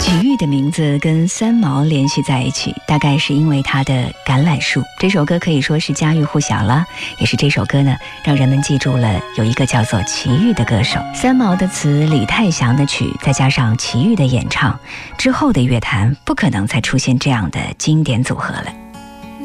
齐豫的名字跟三毛联系在一起，大概是因为他的《橄榄树》这首歌可以说是家喻户晓了，也是这首歌呢让人们记住了有一个叫做齐豫的歌手。三毛的词，李泰祥的曲，再加上齐豫的演唱，之后的乐坛不可能再出现这样的经典组合了。